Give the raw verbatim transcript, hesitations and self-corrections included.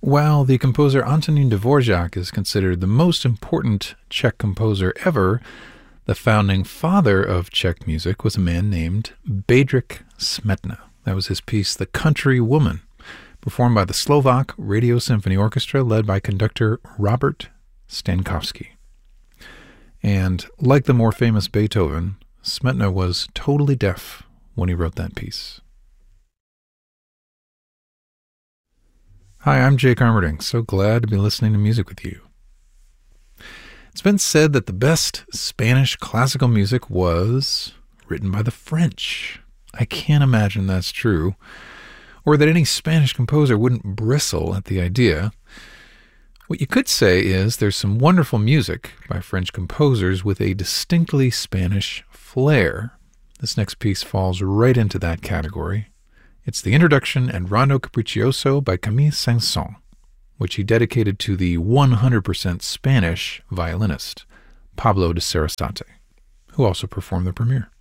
While the composer Antonín Dvořák is considered the most important Czech composer ever, the founding father of Czech music was a man named Bedřich Smetana. That was his piece, The Country Woman, performed by the Slovak Radio Symphony Orchestra, led by conductor Robert Stankovsky. And like the more famous Beethoven, Smetana was totally deaf when he wrote that piece. Hi, I'm Jake Armerding. So glad to be listening to music with you. It's been said that the best Spanish classical music was written by the French. I can't imagine that's true, or that any Spanish composer wouldn't bristle at the idea. What you could say is there's some wonderful music by French composers with a distinctly Spanish flair. This next piece falls right into that category. It's the introduction and Rondo Capriccioso by Camille Saint-Saëns, which he dedicated to the one hundred percent Spanish violinist, Pablo de Sarasate, who also performed the premiere.